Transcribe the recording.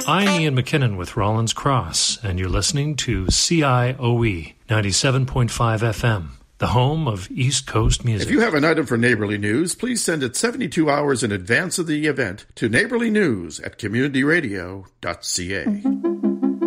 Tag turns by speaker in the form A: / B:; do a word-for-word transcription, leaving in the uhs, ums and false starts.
A: I'm Ian McKinnon with Rollins Cross, and you're listening to C I O E ninety-seven point five F M, the home of East Coast music.
B: If you have an item for Neighborly News, please send it seventy-two hours in advance of the event to neighborlynews at community radio dot c a.